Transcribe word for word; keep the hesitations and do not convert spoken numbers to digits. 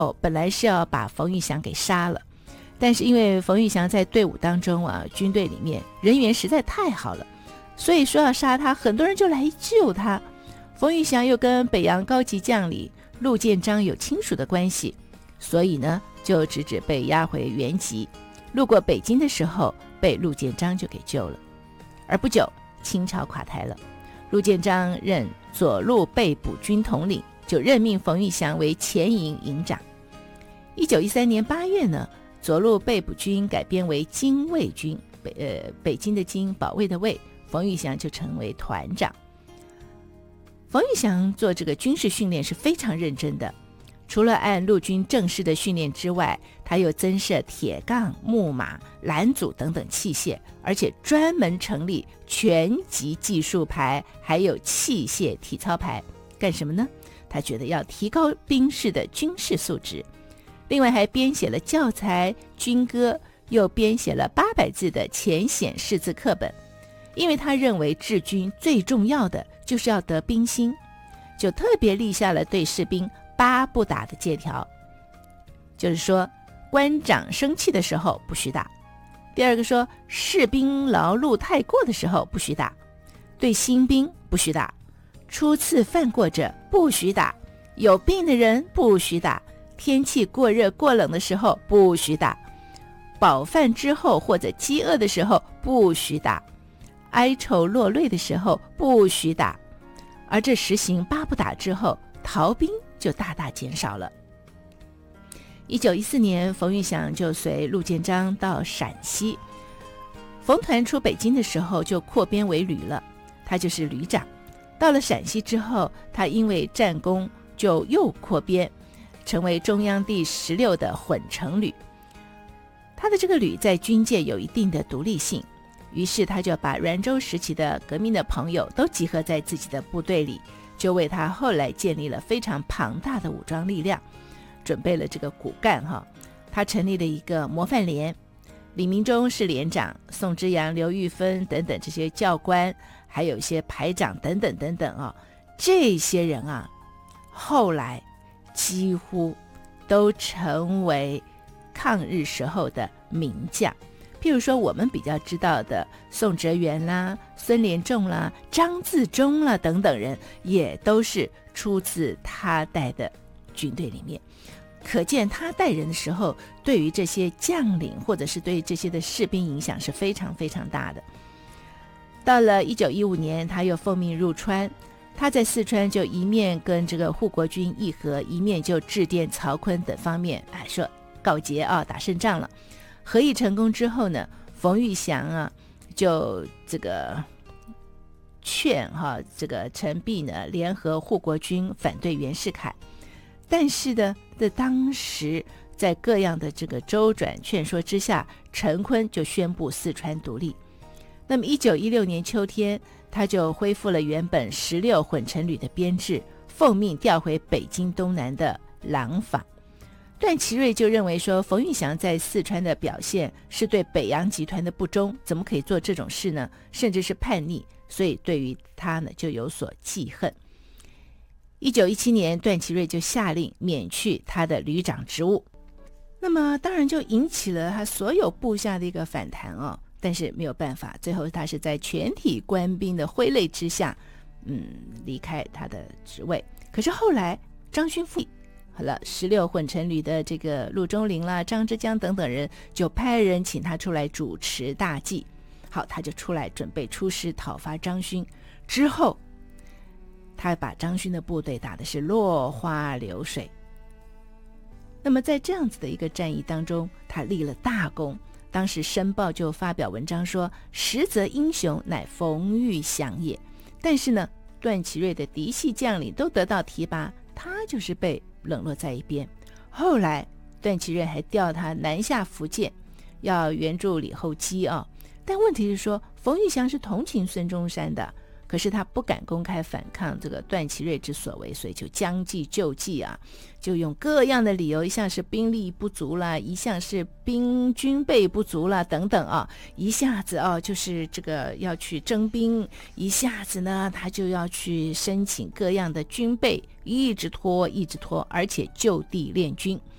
哦，本来是要把冯玉祥给杀了，但是因为冯玉祥在队伍当中啊，军队里面人缘实在太好了，所以说要杀他，很多人就来救他。冯玉祥又跟北洋高级将领陆建章有亲属的关系，所以呢就直指被押回原籍。路过北京的时候，被陆建章就给救了。而不久，清朝垮台了，陆建章任左路被捕军统领，就任命冯玉祥为前营营长。一九一三年八月呢，左路被捕军改编为精卫军，北呃北京的京，保卫的卫，冯玉祥就成为团长。冯玉祥做这个军事训练是非常认真的，除了按陆军正式的训练之外，他又增设铁杠、木马、拦阻等等器械，而且专门成立拳击技术排，还有器械体操排。干什么呢？他觉得要提高兵士的军事素质。另外还编写了教材、军歌，又编写了八百字的浅显识字课本。因为他认为治军最重要的就是要得兵心，就特别立下了对士兵八不打的戒条。就是说，官长生气的时候不许打；第二个说，士兵劳碌太过的时候不许打；对新兵不许打；初次犯过者不许打；有病的人不许打；天气过热过冷的时候不许打；饱饭之后或者饥饿的时候不许打；哀愁落泪的时候不许打。而这实行八不打之后，逃兵就大大减少了。一九一四年，冯玉祥就随陆建章到陕西。冯团出北京的时候就扩编为旅了，他就是旅长。到了陕西之后，他因为战功就又扩编，成为中央第十六的混成旅。他的这个旅在军界有一定的独立性，于是他就把滦州时期的革命的朋友都集合在自己的部队里，就为他后来建立了非常庞大的武装力量，准备了这个骨干哈。他成立了一个模范连，李明忠是连长，宋之阳、刘玉芬等等这些教官，还有一些排长等等等等啊，这些人啊，后来几乎都成为抗日时候的名将。譬如说我们比较知道的宋哲元啦、孙连仲啦、张自忠啦等等人，也都是出自他带的军队里面。可见他带人的时候，对于这些将领或者是对这些的士兵影响是非常非常大的。到了一九一五年，他又奉命入川，他在四川就一面跟这个护国军议和，一面就致电曹锟等方面，哎，说告捷啊，打胜仗了。和议成功之后呢，冯玉祥啊，就这个劝哈、啊、这个陈璧呢联合护国军反对袁世凯。但是呢，在当时在各样的这个周转劝说之下，陈锟就宣布四川独立。那么一九一六年秋天，他就恢复了原本十六混成旅的编制，奉命调回北京东南的廊坊。段祺瑞就认为说，冯玉祥在四川的表现是对北洋集团的不忠，怎么可以做这种事呢？甚至是叛逆，所以对于他呢就有所记恨。一九一七年，段祺瑞就下令免去他的旅长职务，那么当然就引起了他所有部下的一个反弹哦。但是没有办法，最后他是在全体官兵的挥泪之下，嗯，离开他的职位。可是后来张勋复好了，十六混成旅的这个陆中麟啦、张之江等等人就派人请他出来主持大计。好，他就出来准备出师讨伐张勋。之后他把张勋的部队打的是落花流水。那么在这样子的一个战役当中，他立了大功。当时《申报》就发表文章说，实则英雄乃冯玉祥也。但是呢，段祺瑞的嫡系将领都得到提拔，他就是被冷落在一边。后来段祺瑞还调他南下福建，要援助李厚基啊。但问题是说，冯玉祥是同情孙中山的，可是他不敢公开反抗这个段祺瑞之所为，所以就将计就计啊，就用各样的理由，一项是兵力不足啦，一项是兵军备不足啦等等啊，一下子啊就是这个要去征兵，一下子呢他就要去申请各样的军备，一直拖一直拖，而且就地练军。